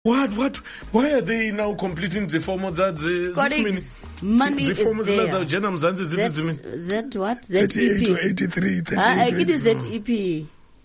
What? Why are they now completing the form of that? Money the form is there. Z what? ZEP. 38 or 83, 38 it is ZEP.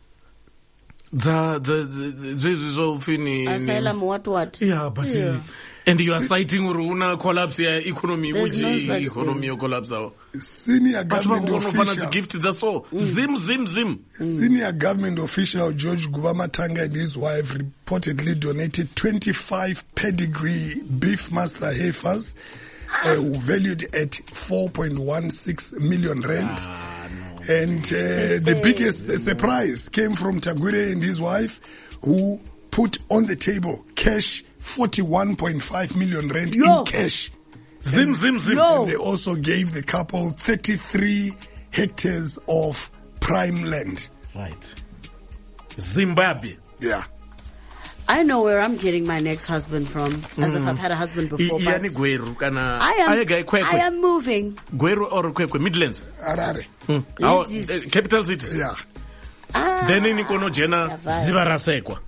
Asylum what? Yeah, but and you are citing Uruna collapse economy, which economy collapse. Senior government official. Gift that's all. Zim. Senior government official George Guvamatanga and his wife reportedly donated 25 pedigree beef master heifers, valued at 4.16 million rand. And the biggest surprise came from Tagwire and his wife, who put on the table cash 41.5 million rand in cash. Zim. And they also gave the couple 33 hectares of prime land. Right. Zimbabwe. Yeah. I know where I'm getting my next husband from, as if I've had a husband before. But I am moving. Gweru or Kwekwe, Midlands? Harare. Capital city? Yeah. Then in Ikono Jena, Zivarasekwa.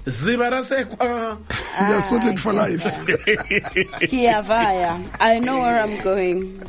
You're sorted for life. Kiavaya. I know where I'm going.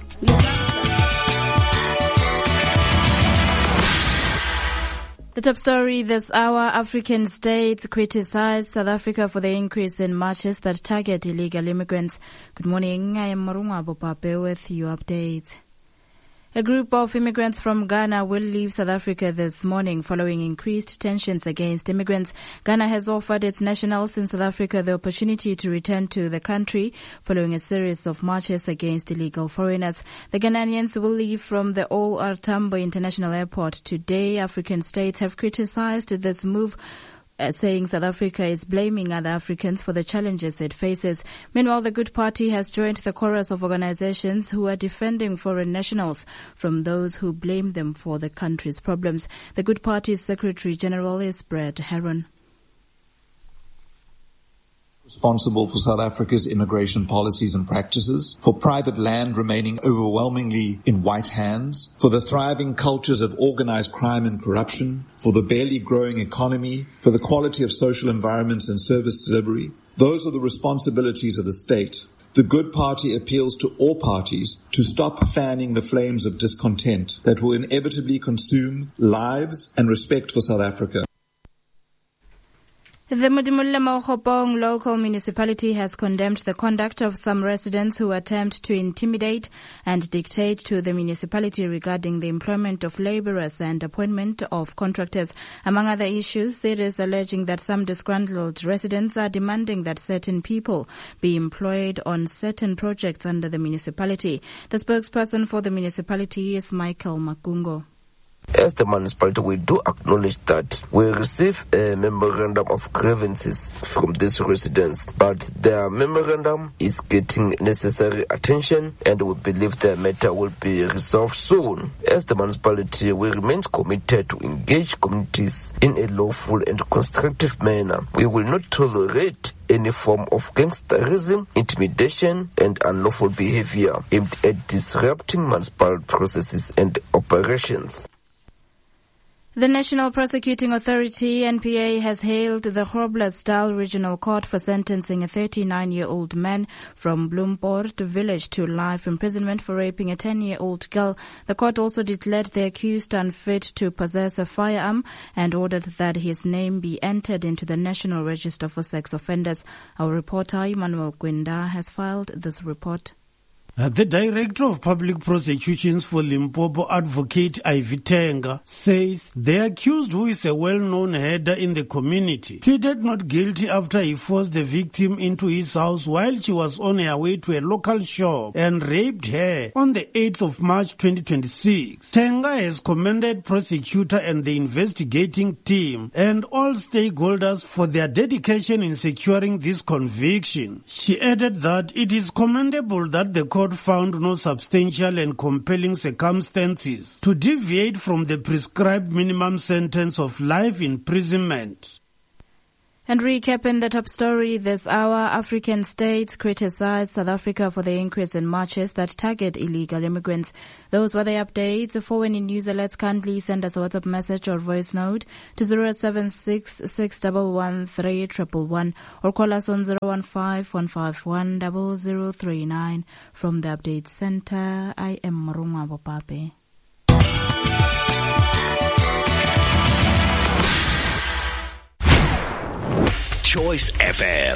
The top story this hour: African states criticize South Africa for the increase in marches that target illegal immigrants. Good morning, I am Marunga Bopape with your updates. A group of immigrants from Ghana will leave South Africa this morning following increased tensions against immigrants. Ghana has offered its nationals in South Africa the opportunity to return to the country following a series of marches against illegal foreigners. The Ghanaians will leave from the O.R. Tambo International Airport today. African states have criticized this move, saying South Africa is blaming other Africans for the challenges it faces. Meanwhile, the Good Party has joined the chorus of organizations who are defending foreign nationals from those who blame them for the country's problems. The Good Party's Secretary General is Brad Heron. Responsible for South Africa's immigration policies and practices, for private land remaining overwhelmingly in white hands, for the thriving cultures of organized crime and corruption, for the barely growing economy, for the quality of social environments and service delivery. Those are the responsibilities of the state. The Good Party appeals to all parties to stop fanning the flames of discontent that will inevitably consume lives and respect for South Africa. The Modimolle-Mokgopong local municipality has condemned the conduct of some residents who attempt to intimidate and dictate to the municipality regarding the employment of laborers and appointment of contractors. Among other issues, it is alleging that some disgruntled residents are demanding that certain people be employed on certain projects under the municipality. The spokesperson for the municipality is Michael Makungo. As the municipality, we do acknowledge that we receive a memorandum of grievances from these residents, but their memorandum is getting necessary attention and we believe the matter will be resolved soon. As the municipality, we remain committed to engage communities in a lawful and constructive manner. We will not tolerate any form of gangsterism, intimidation, and unlawful behavior aimed at disrupting municipal processes and operations. The National Prosecuting Authority, NPA, has hailed the Groblersdal Regional Court for sentencing a 39-year-old man from Bloempoort village to life imprisonment for raping a 10-year-old girl. The court also declared the accused unfit to possess a firearm and ordered that his name be entered into the National Register for Sex Offenders. Our reporter, Emmanuel Gwenda, has filed this report. The Director of Public Prosecutions for Limpopo, Advocate Ivy Tenga, says the accused, who is a well-known header in the community, pleaded not guilty after he forced the victim into his house while she was on her way to a local shop and raped her on the 8th of March 2026. Tenga has commended prosecutor and the investigating team and all stakeholders for their dedication in securing this conviction. She added that it is commendable that the court found no substantial and compelling circumstances to deviate from the prescribed minimum sentence of life imprisonment. And recapping the top story this hour, African states criticize South Africa for the increase in marches that target illegal immigrants. Those were the updates. For any news alerts, kindly send us a WhatsApp message or voice note to 076-611-3111 or call us on 015-151-0039. From the Update Center, I am Marunga Bopape. Choice FM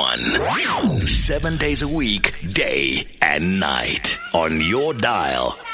101.1. 7 days a week, day and night. On your dial.